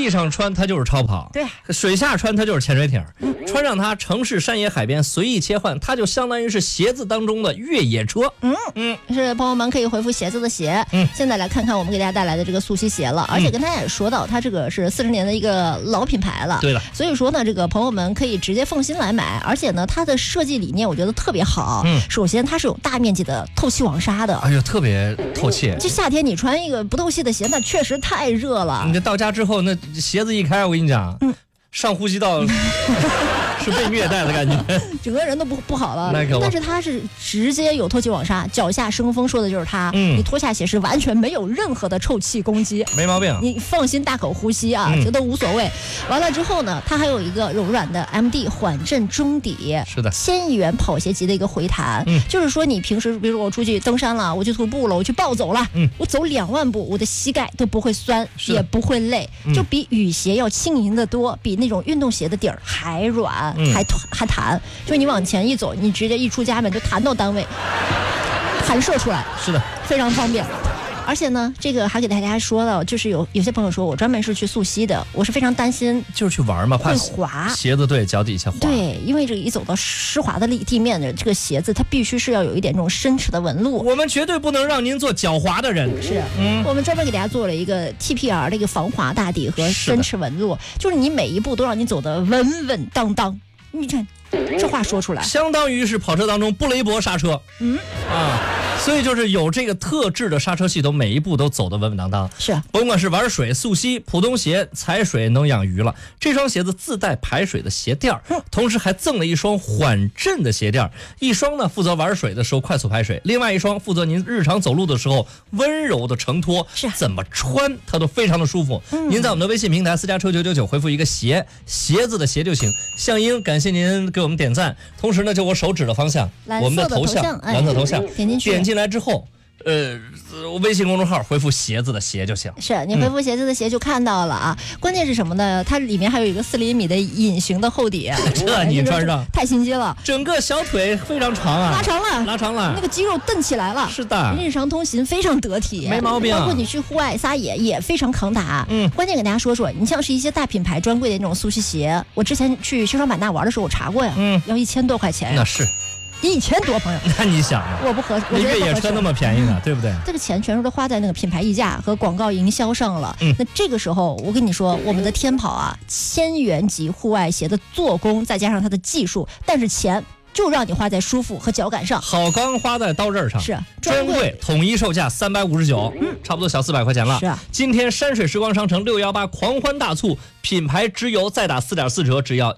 地上穿它就是超跑， 对， 水下穿它就是潜水艇，穿上它城市山野海边随意切换，它就相当于是鞋子当中的越野车。 是朋友们可以回复鞋子的鞋。现在来看看我们给大家带来的这个素溪鞋了，而且跟大家也说到，它这个是40年的一个老品牌了。 对了， 所以说呢，这个朋友们可以直接放心来买，而且呢，它的设计理念我觉得特别好。首先它是有大面积的透气网纱的， 哎呦，特别透气。 这夏天你穿一个不透气的鞋，那确实太热了。 你这到家之后，那鞋子一开，我跟你讲，上呼吸道是被虐待的感觉， 整个人都不好了。 那个， 但是它是直接有透气网纱，脚下生风说的就是它。你脱下鞋是完全没有任何的臭气攻击， 没毛病。 你放心大口呼吸啊，这都无所谓。完了之后呢，它还有一个柔软的 MD 缓震中底， 是的 ，1000亿元跑鞋级的一个回弹。就是说你平时比如我出去登山了，我去徒步了，我去暴走了，我走2万步，我的膝盖都不会酸，也不会累，就比雨鞋要轻盈得多，比那种运动鞋的底儿还软，还弹。就你往前一走，你直接一出家门就弹到单位，弹射出来， 是的， 非常方便。而且呢，这个还给大家说了，就是有些朋友说我专门是去溯溪的，我是非常担心， 就是去玩嘛，怕会滑， 鞋子对脚底下滑。 对，因为这个一走到湿滑的地面的这个鞋子，它必须是要有一点这种伸尺的纹路。 我们绝对不能让您做脚滑的人。 是，我们专门给大家做了一个 TPR 的一个防滑大底和伸尺纹路，就是你每一步都让你走得稳稳当当。你看这话说出来， 相当于是跑车当中布雷伯刹车。所以就是有这个特制的刹车系统，每一步都走得稳稳当当。 是， 甭管是玩水、溯溪、普通鞋、踩水能养鱼了，这双鞋子自带排水的鞋垫，同时还赠了一双缓震的鞋垫，一双呢负责玩水的时候快速排水，另外一双负责您日常走路的时候温柔的承托。 是， 怎么穿它都非常的舒服。您在我们的微信平台私家车999回复一个鞋子的鞋就行。向英，感谢您给我们点赞，同时呢就我手指的方向，我们的头像，蓝色头像，点进来之后，微信公众号回复鞋子的鞋就行。 是，你回复鞋子的鞋就看到了啊。关键是什么呢？它里面还有一个4厘米的隐形的厚底， 这你穿上太心机了。 整个小腿非常长啊，拉长了， 那个肌肉蹬起来了。 是的， 日常通勤非常得体， 没毛病。 包括你去户外撒野也非常抗打。关键给大家说说，你像是一些大品牌专柜的那种速溪鞋，我之前去西双版纳玩的时候我查过呀，要1000多块钱呀。 那是。 1000多，朋友， 那你想， 我不合适，我觉得越野车那么便宜呢，对不对？ 这个钱全都花在那个品牌溢价和广告营销上了。那这个时候，我跟你说，我们的天跑啊，1000元级户外鞋的做工，再加上它的技术，但是钱就让你花在舒服和脚感上， 好钢花在刀刃上。 是专柜统一售价359，差不多小400块钱了。 是啊， 今天山水时光商城618狂欢大促，品牌直邮再打4.4折，只要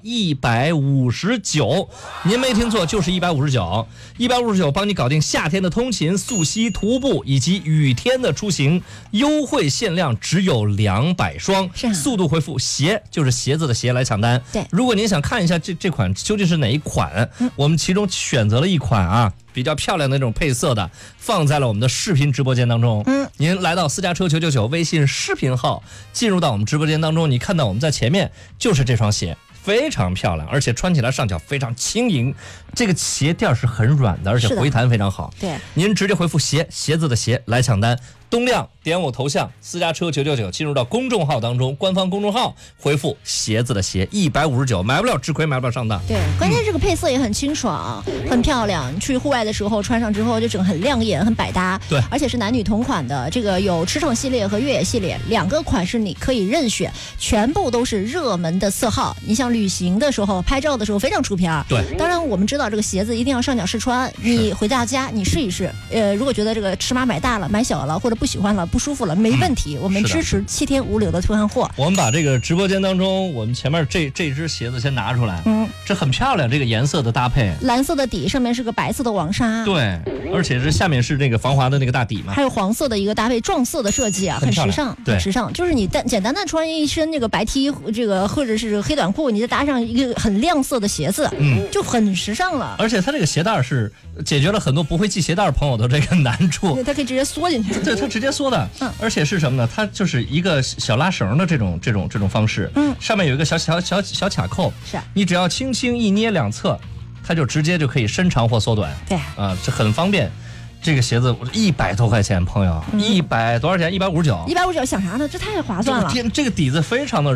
159。您没听错，就是159，159帮你搞定夏天的通勤、溯溪、徒步以及雨天的出行，优惠限量只有200双。 是啊， 速度回复鞋，就是鞋子的鞋来抢单。 对， 如果您想看一下这款究竟是哪一款，我们其中选择了一款啊比较漂亮的那种配色的，放在了我们的视频直播间当中。您来到私家车999微信视频号，进入到我们直播间当中，你看到我们在前面就是这双鞋，非常漂亮，而且穿起来上脚非常轻盈，这个鞋垫是很软的，而且回弹非常好。 对， 您直接回复鞋子的鞋来抢单。东亮点我头像私家车999，进入到公众号当中，官方公众号回复鞋子的鞋159，买不了吃亏，买不了上当。 对，关键这个配色也很清爽，很漂亮，去户外的时候穿上之后就整个很亮眼，很百搭。 对， 而且是男女同款的，这个有驰骋系列和越野系列2个款式，你可以任选，全部都是热门的色号。你像旅行的时候、拍照的时候非常出片。 对， 当然我们知道这个鞋子一定要上脚试穿，你回到家你试一试，如果觉得这个尺码买大了、买小了或者不喜欢了、不舒服了，没问题，我们支持7天无理由的退换货。 我们把这个直播间当中，我们前面这只鞋子先拿出来，这很漂亮，这个颜色的搭配， 蓝色的底，上面是个白色的网纱， 对，而且是下面是那个防滑的那个大底嘛， 还有黄色的一个搭配，撞色的设计啊，很时尚， 对， 很时尚。就是你简单的穿一身这个白 T， 这个或者是黑短裤，你再搭上一个很亮色的鞋子，就很时尚了。 而且它这个鞋带是解决了很多不会系鞋带朋友的这个难处， 对，它可以直接缩进去， 对，它直接缩的，而且是什么呢？它就是一个小拉绳的这种方式，上面有一个小卡扣， 是， 你只要轻轻一捏两侧，它就直接就可以伸长或缩短， 对， 这很方便。这个鞋子100多块钱，朋友，100多少钱？159， 想啥呢？这太划算了。 这个底子非常的